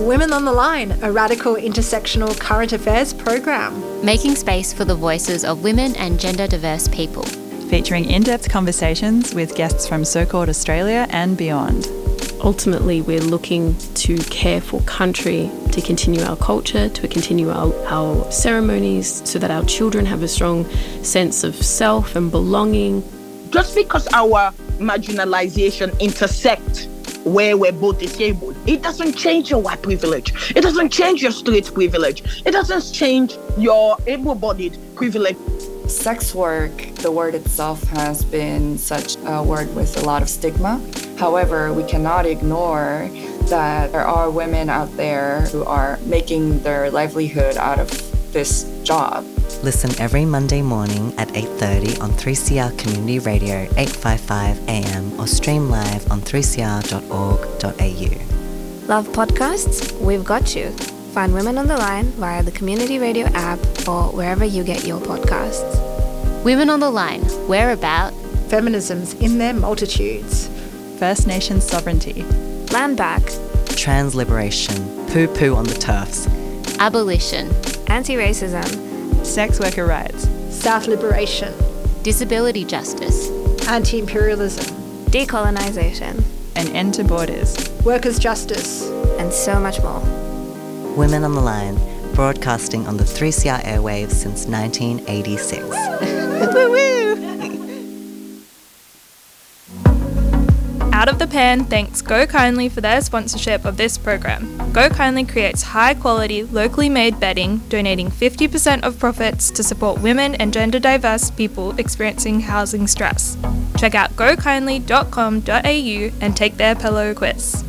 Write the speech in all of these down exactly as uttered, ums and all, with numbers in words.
Women on the Line, a radical intersectional current affairs program. Making space for the voices of women and gender diverse people. Featuring in-depth conversations with guests from so-called Australia and beyond. Ultimately, we're looking to care for country, to continue our culture, to continue our, our ceremonies so that our children have a strong sense of self and belonging. Just because our marginalization intersect where we're both disabled, it doesn't change your white privilege. It doesn't change your straight privilege. It doesn't change your able-bodied privilege. Sex work, the word itself has been such a word with a lot of stigma. However, we cannot ignore that there are women out there who are making their livelihood out of this job. Listen every Monday morning at eight thirty on three C R Community Radio eight fifty-five A M or stream live on three c r dot org dot a u. Love podcasts? We've got you. Find Women on the Line via the Community Radio app or wherever you get your podcasts. Women on the Line, we're about feminisms in their multitudes. First Nations sovereignty. Land back. Trans liberation. Poo-poo on the turfs. Abolition. Anti-racism. Sex worker rights. South liberation. Disability justice. Anti-imperialism. Decolonisation. An end to borders. Workers' justice. And so much more. Women on the Line, broadcasting on the three C R airwaves since nineteen eighty-six. Out of the Pan thanks Go Kindly for their sponsorship of this program. Go Kindly creates high-quality, locally made bedding, donating fifty percent of profits to support women and gender-diverse people experiencing housing stress. Check out go kindly dot com dot a u and take their pillow quiz.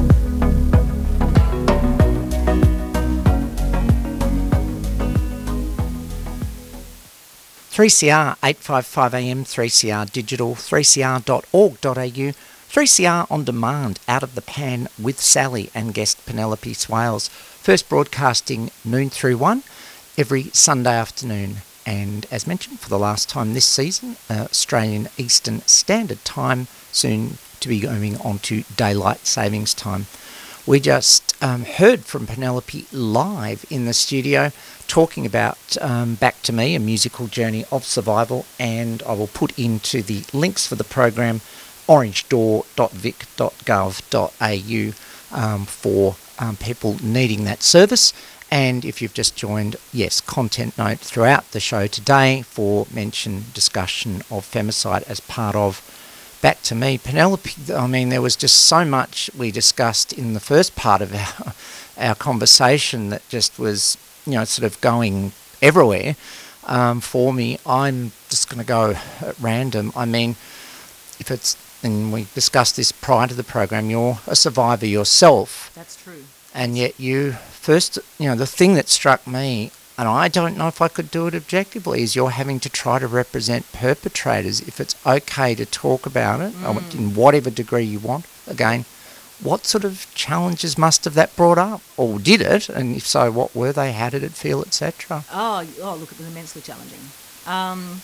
three C R eight fifty-five A M, three C R Digital, three c r dot org dot a u, three C R On Demand, Out of the Pan with Sally and guest Penelope Swales. First broadcasting noon through one every Sunday afternoon. And as mentioned, for the last time this season, uh, Australian Eastern Standard Time, soon to be going on to Daylight Savings Time. We just um, heard from Penelope live in the studio talking about um, Back to Me, a musical journey of survival, and I will put into the links for the program orange door dot vic dot gov dot a u um, for um, people needing that service. And if you've just joined, yes, content note throughout the show today for mention, discussion of femicide as part of Back to Me. Penelope, I mean, there was just so much we discussed in the first part of our, our conversation that just was, you know, sort of going everywhere um, for me. I'm just going to go at random. I mean, if it's, and we discussed this prior to the program, you're a survivor yourself. That's true. And yet you first, you know, the thing that struck me, and I don't know if I could do it objectively, is you're having to try to represent perpetrators. If it's okay to talk about it, mm. in whatever degree you want, again, what sort of challenges must have that brought up? Or did it? And if so, what were they? How did it feel, et cetera? Oh, oh, look, it was immensely challenging. Um,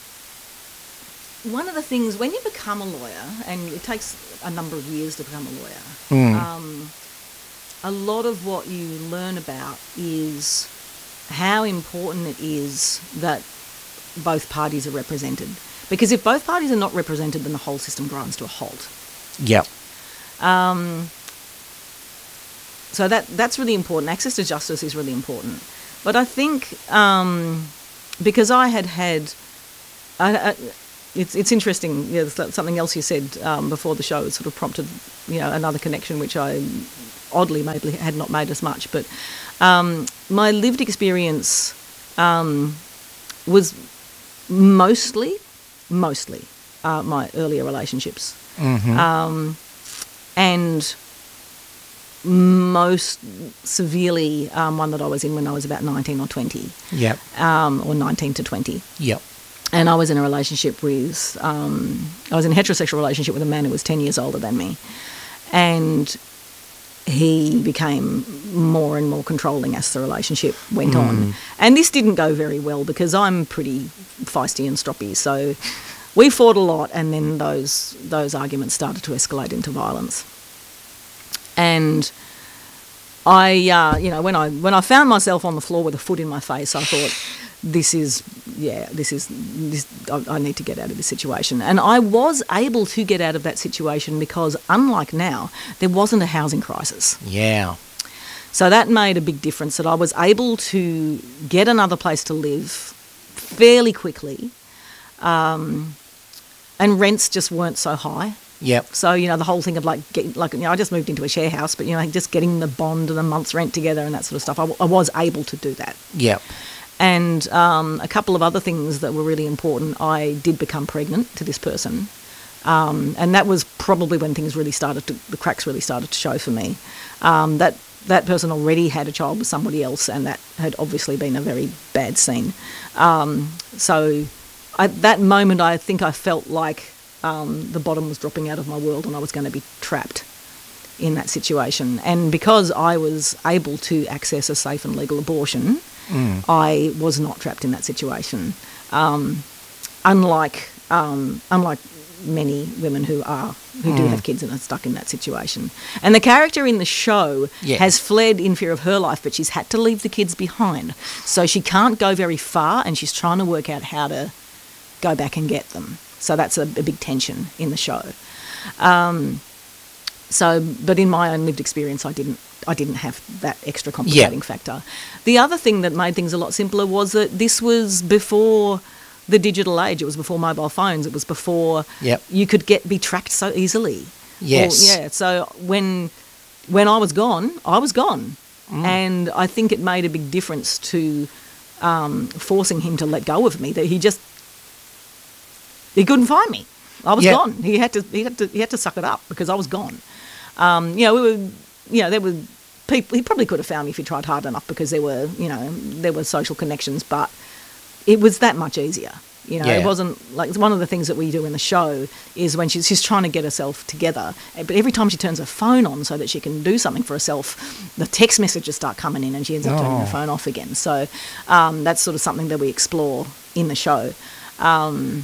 one of the things, when you become a lawyer, and it takes a number of years to become a lawyer, mm. um, a lot of what you learn about is how important it is that both parties are represented. Because if both parties are not represented, then the whole system grinds to a halt. Yep. Um, so that that's really important. Access to justice is really important. But I think um, because I had had... I, I, it's it's interesting, you know, something else you said um, before the show sort of prompted, you know, another connection which I oddly maybe had not made as much. But um, my lived experience um, was mostly, mostly uh, my earlier relationships. Mm-hmm. Um, and most severely um, one that I was in when I was about nineteen or twenty. Yep. Um, or nineteen to twenty. Yep. And I was in a relationship with, um, I was in a heterosexual relationship with a man who was ten years older than me. And he became more and more controlling as the relationship went mm. on. And this didn't go very well because I'm pretty feisty and stroppy. So we fought a lot, and then those those arguments started to escalate into violence. And I, uh, you know, when I when I found myself on the floor with a foot in my face, I thought, this is, yeah, this is, this, I, I need to get out of this situation. And I was able to get out of that situation because, unlike now, there wasn't a housing crisis. Yeah. So that made a big difference, that I was able to get another place to live fairly quickly, um, and rents just weren't so high. Yep. So, you know, the whole thing of like, getting, like, you know, I just moved into a share house, but, you know, just getting the bond and a month's rent together and that sort of stuff, I, w- I was able to do that. Yep. And um, a couple of other things that were really important. I did become pregnant to this person. Um, and that was probably when things really started to, the cracks really started to show for me. Um, that that person already had a child with somebody else, and that had obviously been a very bad scene. Um, so at that moment, I think I felt like um, the bottom was dropping out of my world and I was going to be trapped in that situation. And because I was able to access a safe and legal abortion, Mm. I was not trapped in that situation, um, unlike um, unlike many women who are who mm. do have kids and are stuck in that situation. And the character in the show yeah. has fled in fear of her life, but she's had to leave the kids behind, so she can't go very far, and she's trying to work out how to go back and get them. So that's a, a big tension in the show. Um, so, but in my own lived experience, I didn't. I didn't have that extra complicating yeah. factor. The other thing that made things a lot simpler was that this was before the digital age. It was before mobile phones. It was before yep. you could get be tracked so easily. Yes. Or, yeah. So when when I was gone, I was gone, mm. and I think it made a big difference to um, forcing him to let go of me. That he just he couldn't find me. I was yep. gone. He had to he had to he had to suck it up because I was gone. Um, you know, we were. You know, there were people, he probably could have found me if he tried hard enough, because there were, you know, there were social connections, but it was that much easier. You know, yeah. it wasn't like, one of the things that we do in the show is when she's, she's trying to get herself together, but every time she turns her phone on so that she can do something for herself, the text messages start coming in and she ends up oh. turning her phone off again. So um, that's sort of something that we explore in the show. Um,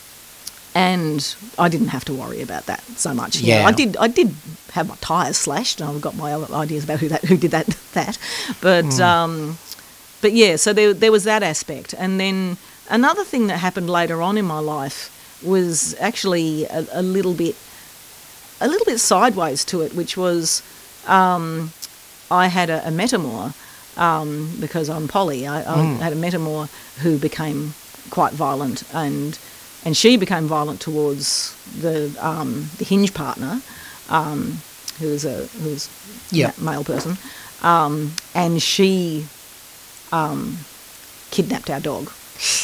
And I didn't have to worry about that so much. You yeah, know, I did. I did have my tyres slashed, and I've got my other ideas about who that who did that. That, but mm. um, but yeah. So there there was that aspect, and then another thing that happened later on in my life was actually a, a little bit a little bit sideways to it, which was um, I had a, a metamor um, because I'm poly. I, I mm. had a metamor who became quite violent, and. And she became violent towards the um, the hinge partner, um, who was a who was yep. a male person, um, and she um, kidnapped our dog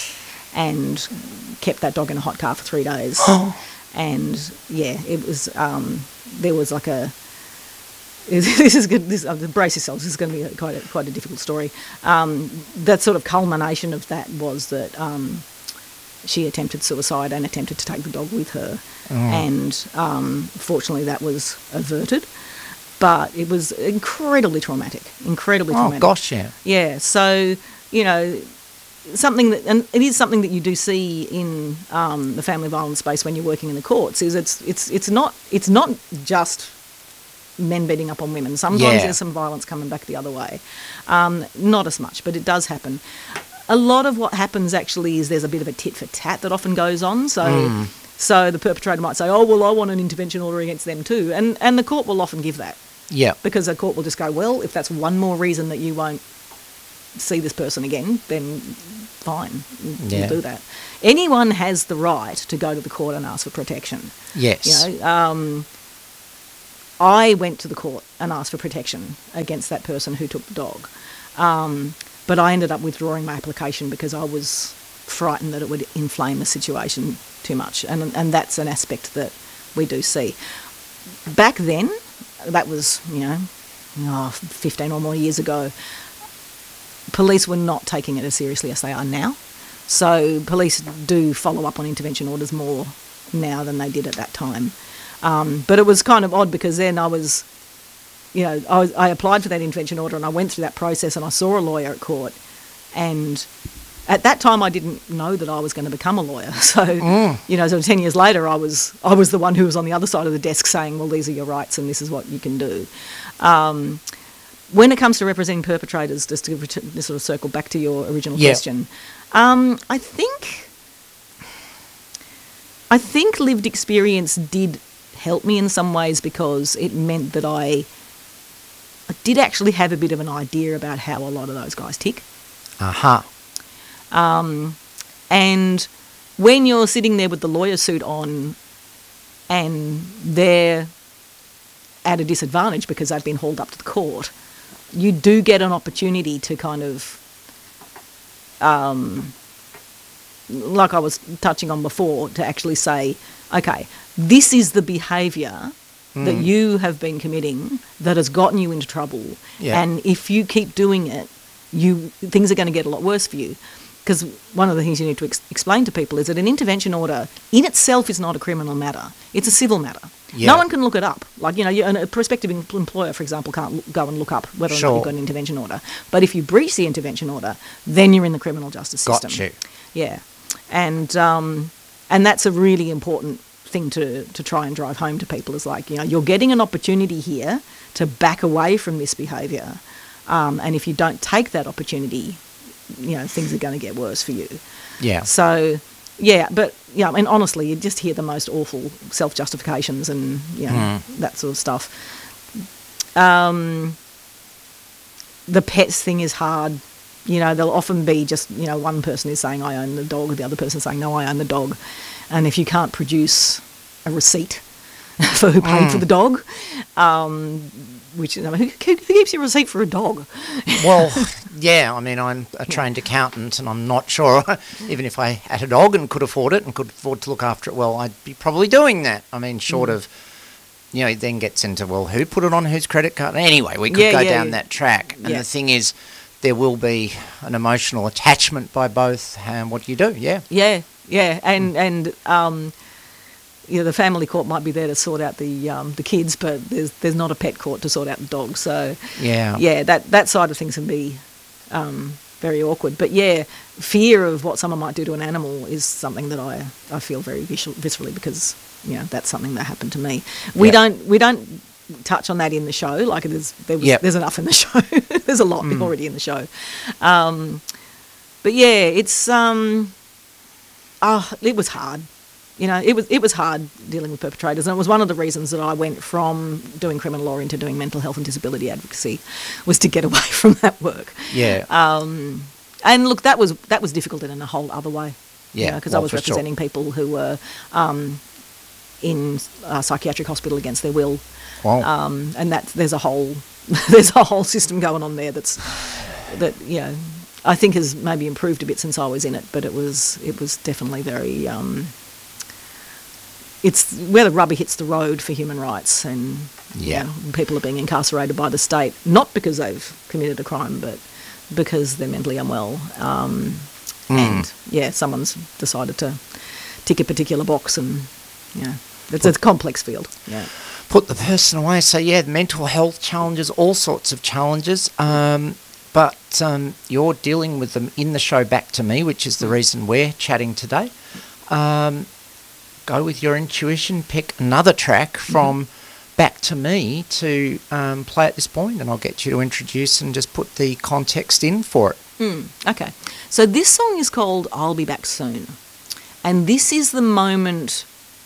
and kept that dog in a hot car for three days. And yeah, it was um, there was like a this is good. This, uh, brace yourselves. This is going to be a, quite a, quite a difficult story. Um, that sort of culmination of that was that. Um, She attempted suicide and attempted to take the dog with her. Mm. And um, fortunately that was averted. But it was incredibly traumatic, incredibly oh, traumatic. Oh, gosh, yeah. Yeah, so, you know, something that, and it is something that you do see in um, the family violence space when you're working in the courts, is it's it's it's not it's not just men beating up on women. Sometimes yeah. there's some violence coming back the other way. Um, not as much, but it does happen. A lot of what happens actually is there's a bit of a tit for tat that often goes on. So mm. so the perpetrator might say, oh, well, I want an intervention order against them too. And and the court will often give that. Yeah. Because the court will just go, well, if that's one more reason that you won't see this person again, then fine, yeah. we'll do that. Anyone has the right to go to the court and ask for protection. Yes. You know, um, I went to the court and asked for protection against that person who took the dog. Um But I ended up withdrawing my application because I was frightened that it would inflame the situation too much. And and that's an aspect that we do see. Back then, that was, you know, oh, fifteen or more years ago, police were not taking it as seriously as they are now. So police do follow up on intervention orders more now than they did at that time. Um, but it was kind of odd because then I was... You know, I, was, I applied for that intervention order and I went through that process and I saw a lawyer at court, and at that time I didn't know that I was going to become a lawyer. So, mm. you know, so ten years later I was I was the one who was on the other side of the desk saying, well, these are your rights and this is what you can do. Um, when it comes to representing perpetrators, just to ret- sort of circle back to your original Yeah. question, um, I think I think lived experience did help me in some ways because it meant that I, I did actually have a bit of an idea about how a lot of those guys tick. Aha. Um, and when you're sitting there with the lawyer suit on and they're at a disadvantage because they've been hauled up to the court, you do get an opportunity to kind of, um, like I was touching on before, to actually say, okay, this is the behaviour mm. that you have been committing that has gotten you into trouble. Yeah. And if you keep doing it, you things are going to get a lot worse for you. Because one of the things you need to ex- explain to people is that an intervention order in itself is not a criminal matter. It's a civil matter. Yeah. No one can look it up. Like, you know, you, a prospective em- employer, for example, can't l- go and look up whether or Sure. not you've got an intervention order. But if you breach the intervention order, then you're in the criminal justice system. Got you. Yeah. And um, and that's a really important thing to, to try and drive home to people is like, you know, you're getting an opportunity here to back away from this behaviour. Um, and if you don't take that opportunity, you know, things are going to get worse for you. Yeah. So, yeah, but, yeah, I mean, honestly, you just hear the most awful self-justifications and, you know, Mm. that sort of stuff. Um, the pets thing is hard. You know, there'll often be just, you know, one person is saying, I own the dog, the other person saying, no, I own the dog. And if you can't produce a receipt for who paid Mm. for the dog, um, which, I mean, who, who, who keeps your receipt for a dog? Well, yeah, I mean, I'm a trained accountant and I'm not sure, even if I had a dog and could afford it and could afford to look after it well, I'd be probably doing that. I mean, short Mm. of, you know, it then gets into, well, who put it on whose credit card? Anyway, we could Yeah, go yeah, down yeah. that track. And Yeah. the thing is, there will be an emotional attachment by both. And what do you do? Yeah. Yeah, yeah, and and um, you know, the family court might be there to sort out the um, the kids, but there's there's not a pet court to sort out the dog. So Yeah. yeah, that that side of things can be um, very awkward. But yeah, fear of what someone might do to an animal is something that I I feel very visceral, viscerally because you know that's something that happened to me. We Yeah. don't we don't touch on that in the show. Like it is there was, Yep. there's enough in the show. There's a lot Mm. already in the show. Um, but yeah, it's um, oh, it was hard. You know, it was it was hard dealing with perpetrators, and it was one of the reasons that I went from doing criminal law into doing mental health and disability advocacy, was to get away from that work. Yeah. Um, and look, that was that was difficult in a whole other way. Yeah, because well, I was for sure. representing people who were um, in a psychiatric hospital against their will. Wow. Um, and that there's a whole there's a whole system going on there that's that you know I think has maybe improved a bit since I was in it, but it was it was definitely very um, it's where the rubber hits the road for human rights, and you Yeah. know, people are being incarcerated by the state not because they've committed a crime, but because they're mentally unwell. Um, Mm. And yeah, someone's decided to tick a particular box, and you know, it's a complex field. Yeah. Put the person away. So yeah, mental health challenges, all sorts of challenges. Um, but um, you're dealing with them in the show Back to Me, which is the reason we're chatting today. Um, go with your intuition. Pick another track from mm-hmm. Back to Me to um, play at this point, and I'll get you to introduce and just put the context in for it. Mm, okay. So this song is called I'll Be Back Soon. And this is the moment.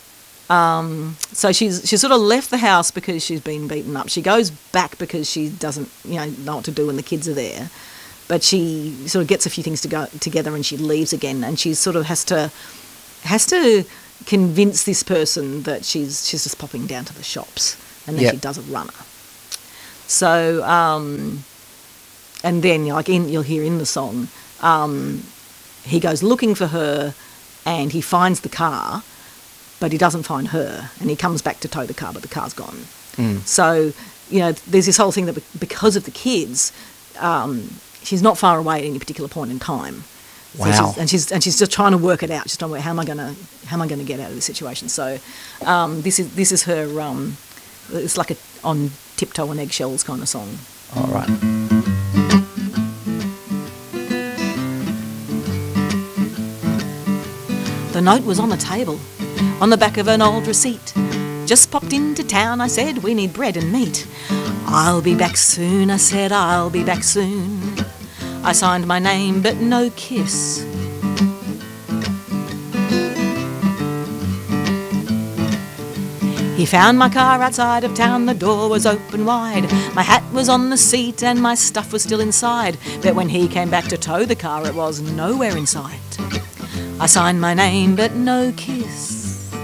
Um, so she's she sort of left the house because she's been beaten up. She goes back because she doesn't, you know, know what to do when the kids are there. But she sort of gets a few things to go together and she leaves again, and she sort of has to has to convince this person that she's she's just popping down to the shops, and then Yep. she does a runner. So um, and then like in you'll hear in the song, um, he goes looking for her, and he finds the car, but he doesn't find her, and he comes back to tow the car, but the car's gone. Mm. So, you know, there's this whole thing that be- because of the kids, um, she's not far away at any particular point in time. So Wow. she's, and she's and she's just trying to work it out. She's trying to work, how am I gonna how am I gonna get out of this situation? So, um, this is this is her. Um, it's like a on tiptoe on eggshells kind of song. All right. The note was on the table, on the back of an old receipt. Just popped into town, I said, we need bread and meat. I'll be back soon, I said, I'll be back soon. I signed my name, but no kiss. He found my car outside of town, the door was open wide. My hat was on the seat and my stuff was still inside. But when he came back to tow the car, it was nowhere in sight. I signed my name, but no kiss.